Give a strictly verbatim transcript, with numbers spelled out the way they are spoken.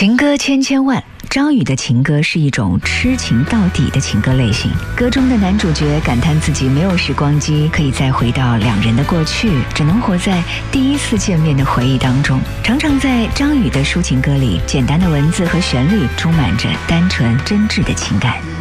情歌千千万，张宇的情歌是一种痴情到底的情歌类型。歌中的男主角感叹自己没有时光机可以再回到两人的过去，只能活在第一次见面的回忆当中。常常在张宇的抒情歌里，简单的文字和旋律充满着单纯真挚的情感。